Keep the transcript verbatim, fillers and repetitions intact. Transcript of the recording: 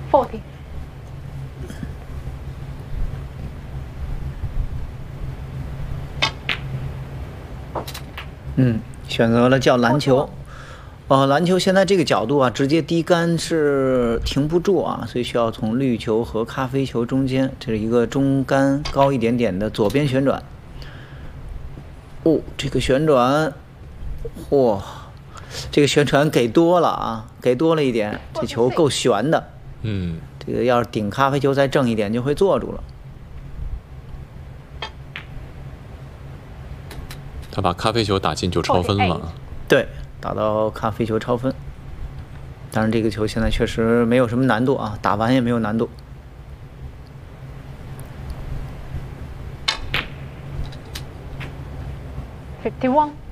forty。 嗯，选择了叫篮球。呃，篮球现在这个角度啊，直接低杆是停不住啊，所以需要从绿球和咖啡球中间，这是一个中杆高一点点的左边旋转。哦，这个旋转，嚯，这个旋转给多了啊，给多了一点，这球够悬的。 嗯， 这个要是顶咖啡球再正一点，就会坐住了。 他把咖啡球打进就超分了。 对，打到咖啡球超分。当然，这个球现在确实没有什么难度啊，打完也没有难度。 fifty-one。